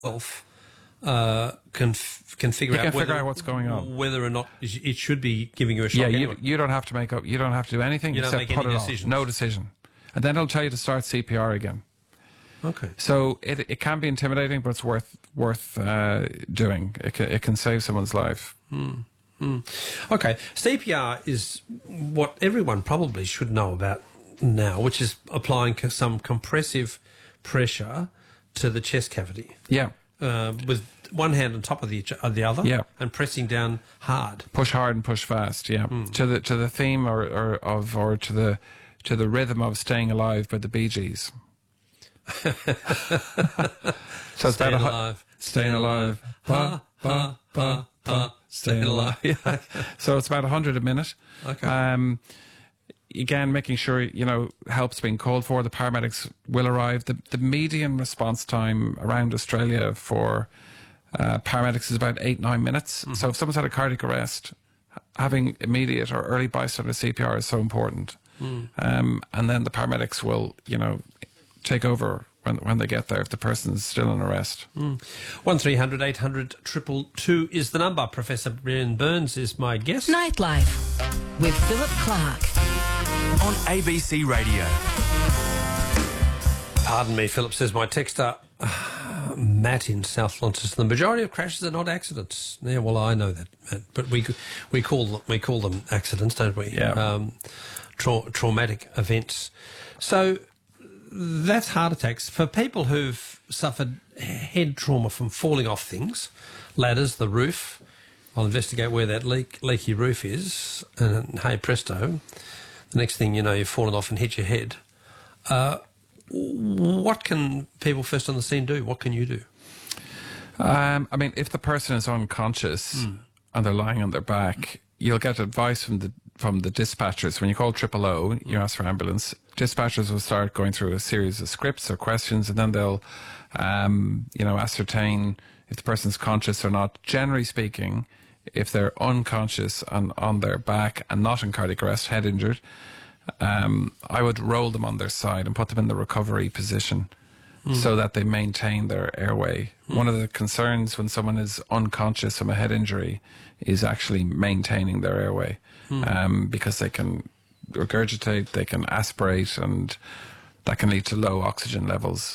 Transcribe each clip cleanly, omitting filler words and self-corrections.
Self can figure out what's going on, whether or not it should be giving you a shock. Yeah, anyway. you don't have to make up. You don't have to do anything You don't except make put any it decisions. on. No decision, and then it'll tell you to start CPR again. Okay. So it can be intimidating, but it's worth doing. It can save someone's life. Okay, CPR is what everyone probably should know about now, which is applying some compressive pressure to the chest cavity. Yeah. With one hand on top of the other, Yeah. and pressing down hard. Push hard and push fast. Yeah. To the theme or to the rhythm of "Staying Alive" by the Bee Gees. So it's Staying about alive. Staying alive. Ha, ha, ha, ha. Staying alive. Yeah. So it's about 100 a minute. Okay. Again, making sure, help's being called for. The paramedics will arrive. The median response time around Australia for paramedics is about 8-9 minutes. So if someone's had a cardiac arrest, having immediate or early bystander CPR is so important. And then the paramedics will, take over when they get there if the person's still in arrest. 1300 800 222 is the number. Professor Brian Burns is my guest. Nightlife with Philip Clark on ABC Radio. Pardon me, Philip says my texter, Matt in South Launceston. The majority of crashes are not accidents. Yeah, well, I know that, Matt, but we call them accidents, don't we? Yeah. Traumatic events. So that's heart attacks. For people who've suffered head trauma from falling off things, ladders, the roof, I'll investigate where that leaky roof is, and hey presto, the next thing you know, you've fallen off and hit your head. What can people first on the scene do? What can you do? If the person is unconscious and they're lying on their back, you'll get advice from the dispatchers. When you call 000, you ask for ambulance. Dispatchers will start going through a series of scripts or questions, and then they'll, ascertain if the person's conscious or not. Generally speaking, if they're unconscious and on their back and not in cardiac arrest, head injured, I would roll them on their side and put them in the recovery position so that they maintain their airway. One of the concerns when someone is unconscious from a head injury is actually maintaining their airway, because they can regurgitate, they can aspirate, and that can lead to low oxygen levels.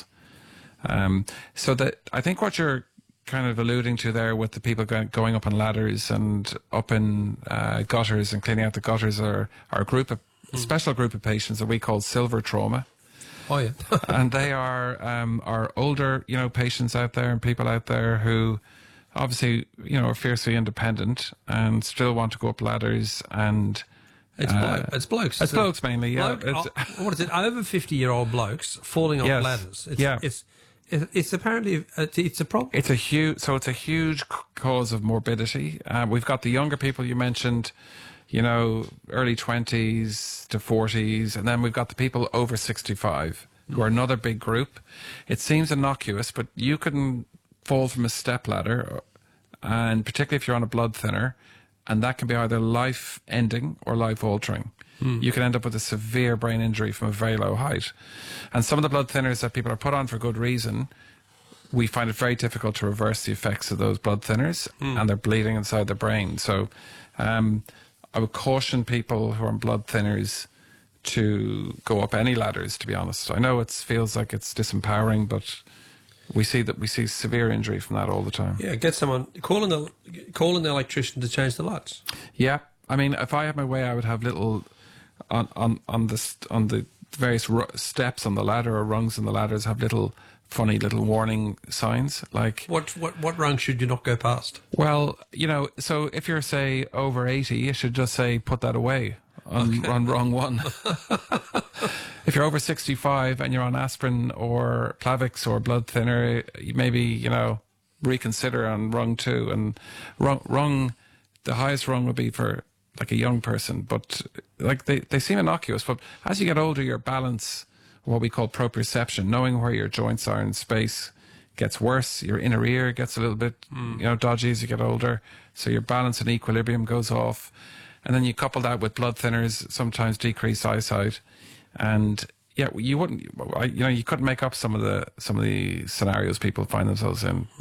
So that I think what you're kind of alluding to there with the people going up on ladders and up in gutters and cleaning out the gutters are a special group of patients that we call silver trauma. Oh, yeah. And they are older, patients out there and people out there who obviously, are fiercely independent and still want to go up ladders and... It's blokes. It's blokes mainly, yeah. What is it? Over 50-year-old blokes falling off ladders. It's apparently it's a problem. It's a huge cause of morbidity. We've got the younger people you mentioned, early 20s to 40s, and then we've got the people over 65 who are another big group. It seems innocuous, but you can fall from a step ladder, and particularly if you're on a blood thinner, and that can be either life-ending or life-altering. You can end up with a severe brain injury from a very low height. And some of the blood thinners that people are put on for good reason, we find it very difficult to reverse the effects of those blood thinners, and they're bleeding inside the brain. So I would caution people who are on blood thinners to go up any ladders, to be honest. I know it feels like it's disempowering, but we see severe injury from that all the time. Yeah, get someone calling the electrician to change the lights. Yeah, if I had my way, I would have little on the various steps on the ladder or rungs on the ladders have funny little warning signs like what rung should you not go past? Well, so if you're say over 80, you should just say put that away on rung one. If you're over 65 and you're on aspirin or Plavix or blood thinner, you maybe reconsider on rung 2, and rung the highest rung would be for like a young person, but like they seem innocuous, but as you get older, your balance, what we call proprioception, knowing where your joints are in space, gets worse. Your inner ear gets a little bit dodgy as you get older, so your balance and equilibrium goes off. And then you couple that with blood thinners, sometimes decreased eyesight, and you couldn't make up some of the scenarios people find themselves in.